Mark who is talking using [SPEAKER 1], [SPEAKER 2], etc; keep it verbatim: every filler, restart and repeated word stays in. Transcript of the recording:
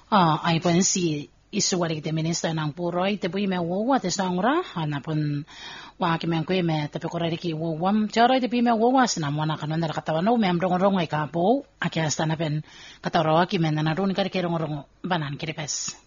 [SPEAKER 1] Ah, ay pun si isuwari te minister ng puroy te pui me wowa te sangra ana pun wa ki men kwe me te pe korari ki wowam chara te pi me wowa sina mona kanon dara katawa no me amrong rong ai kapo aki hasta na pen katawra ki men na run kar ke rong rong banan kiripes